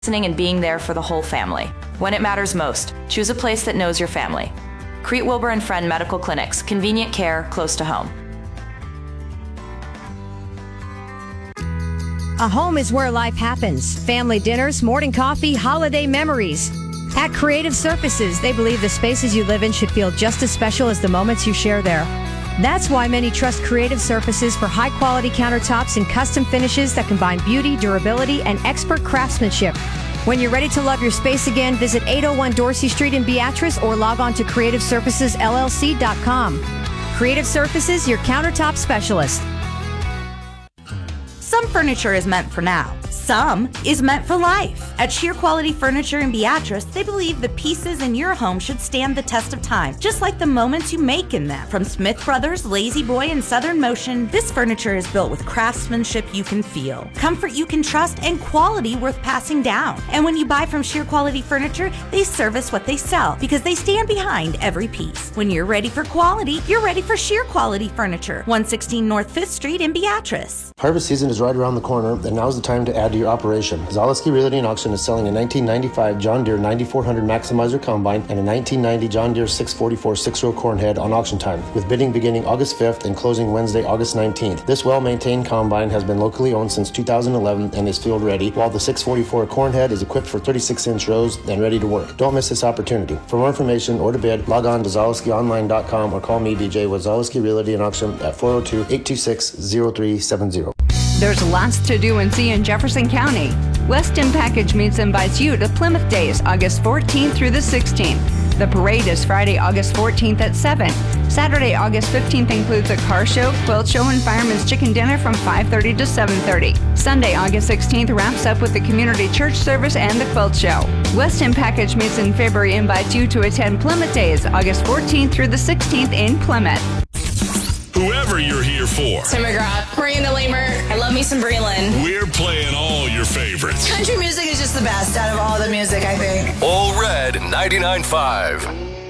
listening and being there for the whole family. When it matters most, choose a place that knows your family. Crete Wilbur and Friend Medical Clinics, convenient care close to home. A home is where life happens. Family dinners, morning coffee, holiday memories. At Creative Surfaces, they believe the spaces you live in should feel just as special as the moments you share there. That's why many trust Creative Surfaces for high-quality countertops and custom finishes that combine beauty, durability, and expert craftsmanship. When you're ready to love your space again, visit 801 Dorsey Street in Beatrice or log on to CreativeSurfacesLLC.com. Creative Surfaces, your countertop specialist. Some furniture is meant for now. Some is meant for life. At Sheer Quality Furniture in Beatrice, they believe the pieces in your home should stand the test of time, just like the moments you make in them. From Smith Brothers, Lazy Boy, and Southern Motion, this furniture is built with craftsmanship you can feel, comfort you can trust, and quality worth passing down. And when you buy from Sheer Quality Furniture, they service what they sell because they stand behind every piece. When you're ready for quality, you're ready for Sheer Quality Furniture, 116 North 5th Street in Beatrice. Harvest season is right around the corner, and now's the time to add to your operation. Zaleski Realty and Auction is selling a 1995 John Deere 9400 Maximizer Combine and a 1990 John Deere 644 6-row corn head on auction time, with bidding beginning August 5th and closing Wednesday, August 19th. This well-maintained combine has been locally owned since 2011 and is field ready, while the 644 corn head is equipped for 36-inch rows and ready to work. Don't miss this opportunity. For more information or to bid, log on to ZaleskiOnline.com or call me, BJ, with Zaleski Realty and Auction at 402-826-0370. There's lots to do and see in Jefferson County. Weston Package Meats invites you to Plymouth Days, August 14th through the 16th. The parade is Friday, August 14th at 7. Saturday, August 15th includes a car show, quilt show, and fireman's chicken dinner from 5:30 to 7:30. Sunday, August 16th wraps up with the community church service and the quilt show. Weston Package Meats in February invites you to attend Plymouth Days, August 14th through the 16th in Plymouth. Whoever you're here for. Tim McGrath, Miranda Lamer. I love me some Breland. We're playing all your favorites. Country music is just the best out of all the music, I think. All Red 99.5.